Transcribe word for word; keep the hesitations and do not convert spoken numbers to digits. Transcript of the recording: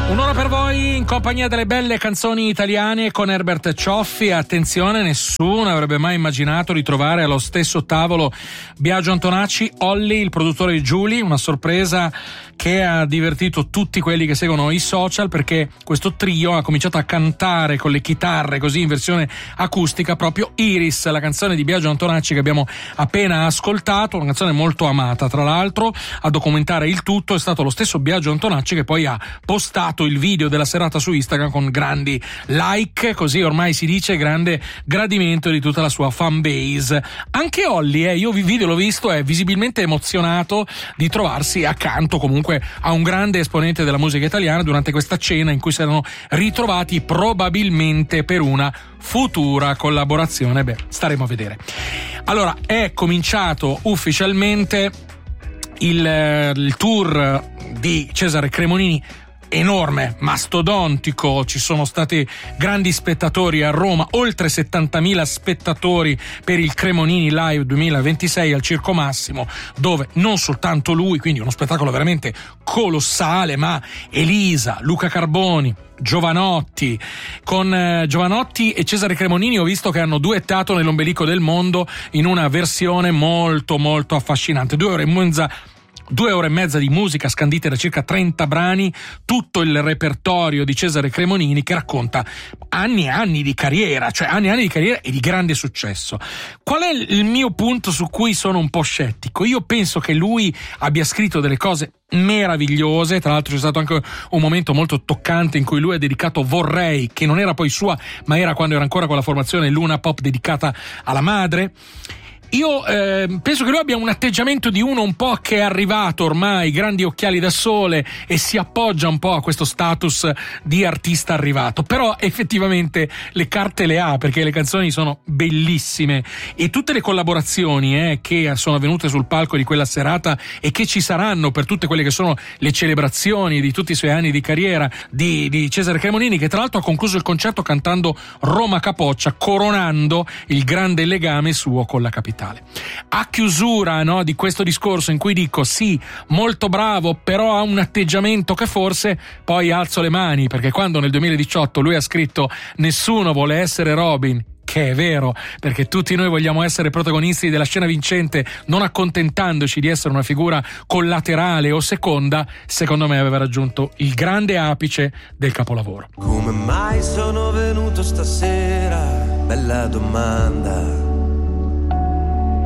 Un'ora per voi in compagnia delle belle canzoni italiane con Herbert Cioffi. Attenzione, nessuno avrebbe mai immaginato di trovare allo stesso tavolo Biagio Antonacci, Olli, il produttore di Giuli, una sorpresa che ha divertito tutti quelli che seguono i social, perché questo trio ha cominciato a cantare con le chitarre così in versione acustica proprio Iris, la canzone di Biagio Antonacci che abbiamo appena ascoltato, una canzone molto amata. Tra l'altro a documentare il tutto è stato lo stesso Biagio Antonacci che poi ha postato il video della serata su Instagram con grandi like, così ormai si dice grande gradimento di tutta la sua fan base. Anche Olli, eh, io il video l'ho visto, è visibilmente emozionato di trovarsi accanto comunque a un grande esponente della musica italiana durante questa cena in cui si erano ritrovati probabilmente per una futura collaborazione. Beh, staremo a vedere. Allora, è cominciato ufficialmente il, il tour di Cesare Cremonini, enorme, mastodontico, ci sono stati grandi spettatori a Roma, oltre settantamila spettatori per il Cremonini Live duemilaventisei al Circo Massimo, dove non soltanto lui, quindi uno spettacolo veramente colossale, ma Elisa, Luca Carboni, Giovanotti, con eh, Giovanotti e Cesare Cremonini ho visto che hanno duettato nell'ombelico del mondo in una versione molto molto affascinante, due ore e mezza Due ore e mezza di musica scandite da circa trenta brani, tutto il repertorio di Cesare Cremonini che racconta anni e anni di carriera, cioè anni e anni di carriera e di grande successo. Qual è il mio punto su cui sono un po' scettico? Io penso che lui abbia scritto delle cose meravigliose, tra l'altro c'è stato anche un momento molto toccante in cui lui ha dedicato Vorrei, che non era poi sua, ma era quando era ancora con la formazione Luna Pop dedicata alla madre. Io eh, penso che lui abbia un atteggiamento di uno un po' che è arrivato ormai, grandi occhiali da sole, e si appoggia un po' a questo status di artista arrivato, però effettivamente le carte le ha, perché le canzoni sono bellissime e tutte le collaborazioni eh, che sono avvenute sul palco di quella serata e che ci saranno per tutte quelle che sono le celebrazioni di tutti i suoi anni di carriera di, di Cesare Cremonini, che tra l'altro ha concluso il concerto cantando Roma Capoccia, coronando il grande legame suo con la capitale. A chiusura no, di questo discorso in cui dico sì, molto bravo, però ha un atteggiamento che forse poi alzo le mani, perché quando nel duemiladiciotto lui ha scritto nessuno vuole essere Robin, che è vero, perché tutti noi vogliamo essere protagonisti della scena vincente, non accontentandoci di essere una figura collaterale o seconda, secondo me aveva raggiunto il grande apice del capolavoro. Come mai sono venuto stasera? Bella domanda.